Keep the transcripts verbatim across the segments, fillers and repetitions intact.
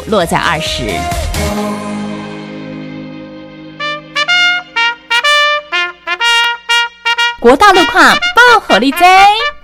落在二十。国道路况报火力灾。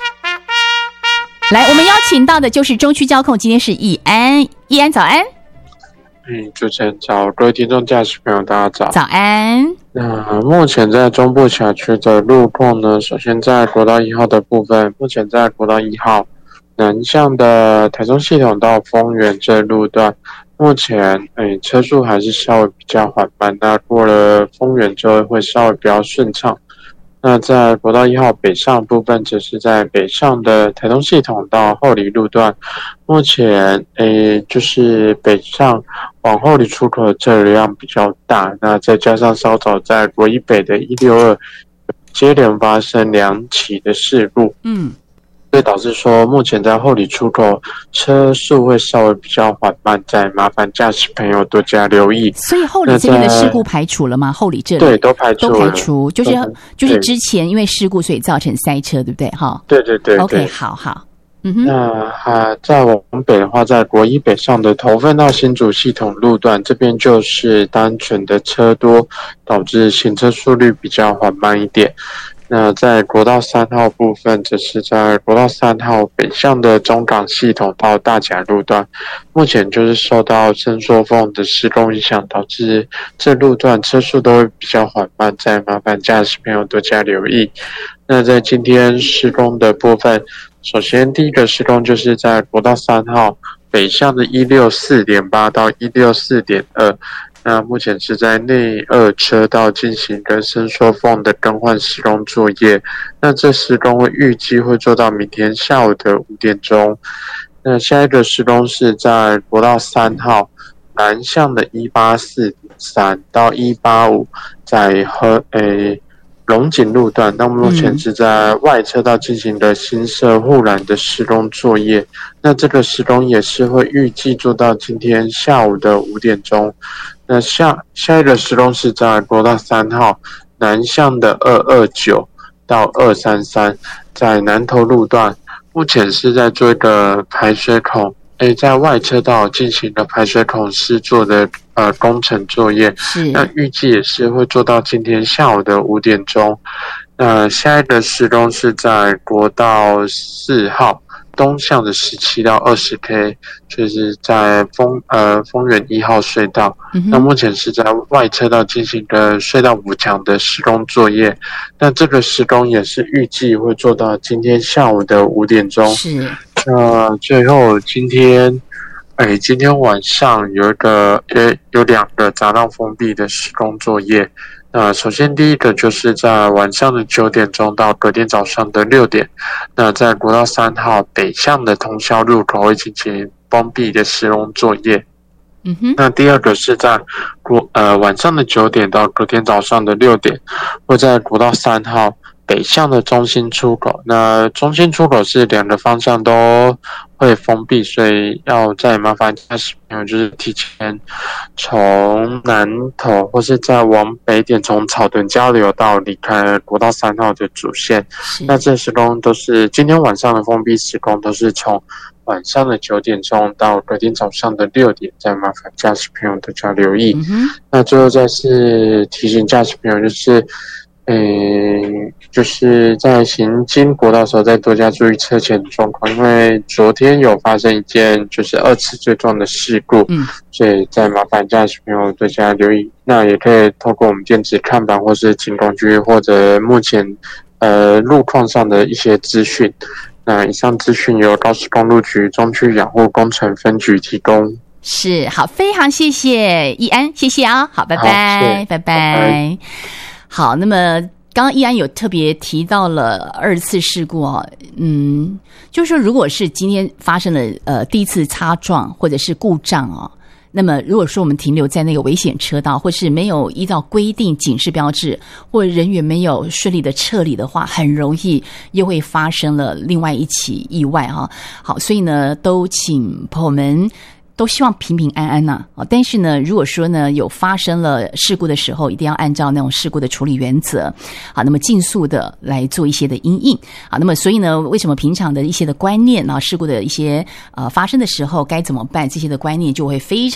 来，我们邀请到的就是中区交控，今天是易安，易安早安。 嗯，主持人早，各位听众驾驶朋友大家早。 早安。 那目前在中部辖区的路况呢，首先在国道一号的部分，目前在国道一号南向的台中系统到丰原这路段，目前诶车速还是稍微比较缓慢，那过了丰原之后会稍微比较顺畅。那在国道一号北上部分，则是在北上的台东系统到后里路段，目前诶就是北上往后里出口的车辆比较大，那再加上稍早在国一北的一六二接连发生两起的事故，嗯。所以导致说，目前在后里出口车速会稍微比较缓慢，再麻烦驾驶朋友多加留意。 所以后里这边的事故排除了吗？后里这里对都排除了， 都排除，就是就是之前因为事故所以造成塞车，对不对？哈， 对对对。 OK， 好好。嗯哼。 那啊，再往北的话，在国一北上的头份到新竹系统路段，这边就是单纯的车多，导致行车速率比较缓慢一点。那在国道三号部分，则是在国道三号北向的中港系统到大甲路段，目前就是受到伸缩缝的施工影响，导致这路段车速都会比较缓慢，再麻烦驾驶朋友多加留意。那在今天施工的部分，首先第一个施工就是在国道三号北向的一六四点八到一六四点二。那目前是在内二车道进行跟伸缩缝的更换施工作业，那这施工会预计会做到明天下午的五点钟。那下一个施工是在国道三号南向的一八四点三到一八五，在和诶龙井路段，那目前是在外车道进行的新设护栏的施工作业，嗯、那这个施工也是会预计做到今天下午的五点钟。那下下一个施工是在国道三号南向的二二九到二三三，在南投路段，目前是在做一个排水孔，诶，在外车道进行的排水孔施作的呃工程作业，那预计也是会做到今天下午的五点钟。那下一个施工是在国道四号东向的十七到二十 K， 就是在丰呃丰原一号隧道、嗯，那目前是在外车道进行的隧道补强的施工作业，那这个施工也是预计会做到今天下午的五点钟。是，那最后今天，哎，今天晚上有一个呃有两个匝道封闭的施工作业。那首先第一个就是在晚上的九点钟到隔天早上的六点，那在国道三号北向的通霄入口会进行封闭的施工作业。嗯哼。那第二个是在国呃晚上的九点到隔天早上的六点，会在国道三号北向的中心出口，那中心出口是两个方向都会封闭，所以要再麻烦驾驶朋友就是提前从南投或是再往北点，从草屯交流道离开国道三号的主线。那这施工都是今天晚上的封闭施工，都是从晚上的九点钟到隔天早上的六点，再麻烦驾驶朋友多加留意。嗯、那最后再是提醒驾驶朋友就是。诶，就是在行经国道的时候，再多加注意车前的状况，因为昨天有发生一件就是二次追撞的事故，嗯，所以再麻烦驾驶朋友多加留意。那也可以透过我们电子看板或是警工局或者目前呃路况上的一些资讯。那以上资讯由高速公路局中区养护工程分局提供。 是，好，非常谢谢易安，谢谢啊，好，拜拜，拜拜。拜拜。好，那么刚刚易安有特别提到了二次事故哦，嗯，就是说如果是今天发生了呃第一次擦撞或者是故障哦，那么如果说我们停留在那个危险车道，或是没有依照规定警示标志，或人员没有顺利的撤离的话，很容易又会发生了另外一起意外哈、哦。好，所以呢，都请朋友们。都希望平平安安呐、啊，但是呢，如果说呢有发生了事故的时候，一定要按照那种事故的处理原则，好，那么尽速的来做一些的因应，好，那么所以呢，为什么平常的一些的观念啊，事故的一些呃发生的时候该怎么办，这些的观念就会非常。